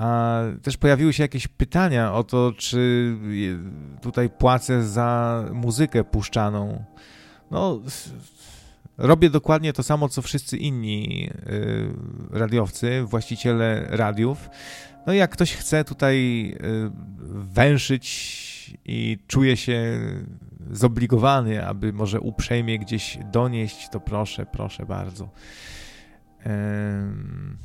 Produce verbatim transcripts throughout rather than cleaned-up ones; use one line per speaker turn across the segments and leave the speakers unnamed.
A też pojawiły się jakieś pytania o to, czy tutaj płacę za muzykę puszczaną. No, robię dokładnie to samo, co wszyscy inni radiowcy, właściciele radiów. No i jak ktoś chce tutaj węszyć i czuje się zobligowany, aby może uprzejmie gdzieś donieść, to proszę, proszę bardzo. Ehm...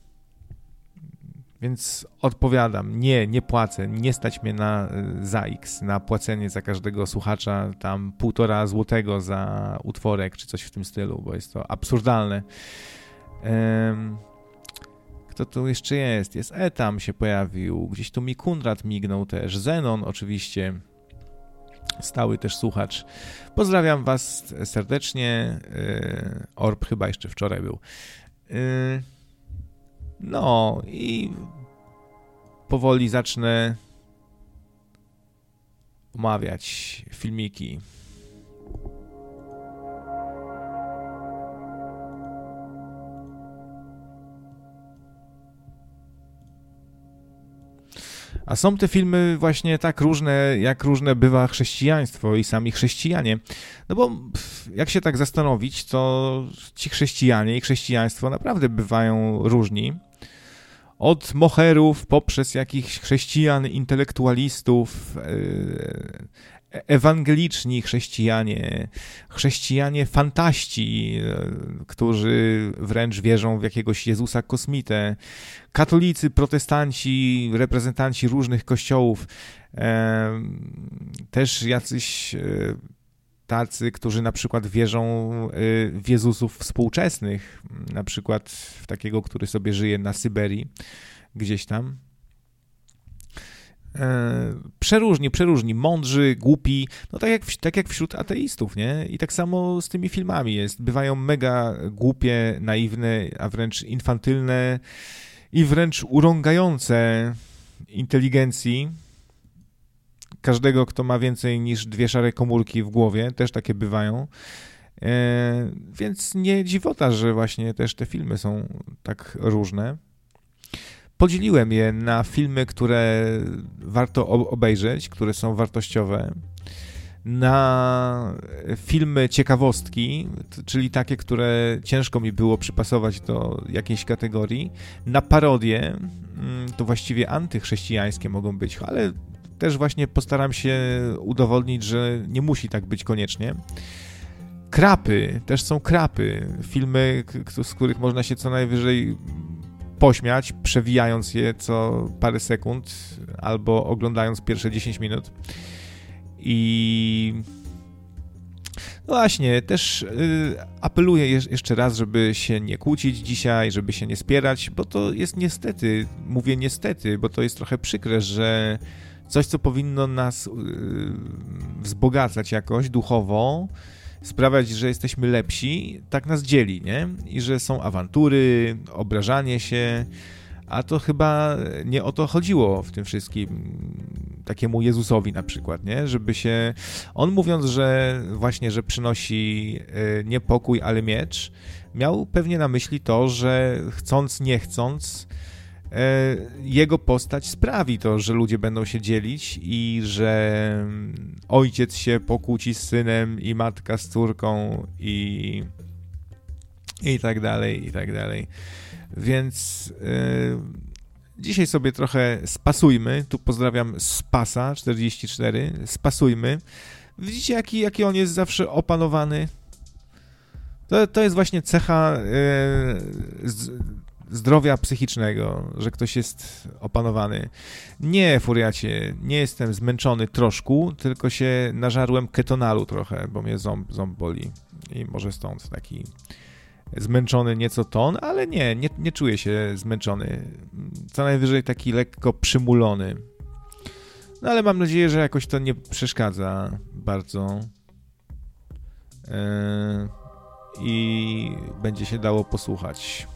Więc odpowiadam, nie, nie płacę, nie stać mnie na za X, na płacenie za każdego słuchacza tam półtora złotego za utworek, czy coś w tym stylu, bo jest to absurdalne. Um, kto tu jeszcze jest? Jest Etam się pojawił, gdzieś tu mi Kundrat mignął też, Zenon oczywiście, stały też słuchacz. Pozdrawiam was serdecznie, yy, Orb chyba jeszcze wczoraj był. Yy, No i powoli zacznę omawiać filmiki. A są te filmy właśnie tak różne, jak różne bywa chrześcijaństwo i sami chrześcijanie. No bo jak się tak zastanowić, to ci chrześcijanie i chrześcijaństwo naprawdę bywają różni. Od moherów poprzez jakichś chrześcijan, intelektualistów, ewangeliczni chrześcijanie, chrześcijanie fantaści, którzy wręcz wierzą w jakiegoś Jezusa kosmitę, katolicy, protestanci, reprezentanci różnych kościołów, też jacyś tacy, którzy na przykład wierzą w Jezusów współczesnych, na przykład w takiego, który sobie żyje na Syberii, gdzieś tam. Przeróżni, przeróżni, mądrzy, głupi, no tak jak, tak jak wśród ateistów, nie? I tak samo z tymi filmami jest. Bywają mega głupie, naiwne, a wręcz infantylne i wręcz urągające inteligencji każdego, kto ma więcej niż dwie szare komórki w głowie, też takie bywają. E, więc nie dziwota, że właśnie też te filmy są tak różne. Podzieliłem je na filmy, które warto obejrzeć, które są wartościowe, na filmy ciekawostki, czyli takie, które ciężko mi było przypasować do jakiejś kategorii, na parodie, to właściwie antychrześcijańskie mogą być, ale też właśnie postaram się udowodnić, że nie musi tak być koniecznie. Krapy, też są krapy, filmy, z których można się co najwyżej pośmiać, przewijając je co parę sekund albo oglądając pierwsze dziesięć minut. I no właśnie, też y, apeluję je- jeszcze raz, żeby się nie kłócić dzisiaj, żeby się nie spierać, bo to jest niestety, mówię niestety, bo to jest trochę przykre, że coś, co powinno nas y, wzbogacać jakoś duchowo, sprawiać, że jesteśmy lepsi, tak nas dzieli, nie? I że są awantury, obrażanie się, a to chyba nie o to chodziło w tym wszystkim takiemu Jezusowi na przykład, nie? Żeby się... On mówiąc, że właśnie, że przynosi nie pokój, ale miecz, miał pewnie na myśli to, że chcąc, nie chcąc, jego postać sprawi to, że ludzie będą się dzielić i że ojciec się pokłóci z synem i matka z córką i i tak dalej, i tak dalej. Więc yy, dzisiaj sobie trochę spasujmy. Tu pozdrawiam Spasa czterdzieści cztery. Spasujmy. Widzicie, jaki, jaki on jest zawsze opanowany? To, to jest właśnie cecha yy, z, zdrowia psychicznego, że ktoś jest opanowany. Nie, furiacie, nie jestem zmęczony troszkę, tylko się nażarłem ketonalu trochę, bo mnie ząb, ząb boli. I może stąd taki zmęczony nieco ton, ale nie, nie, nie czuję się zmęczony. Co najwyżej taki lekko przymulony. No ale mam nadzieję, że jakoś to nie przeszkadza bardzo. Yy, I będzie się dało posłuchać.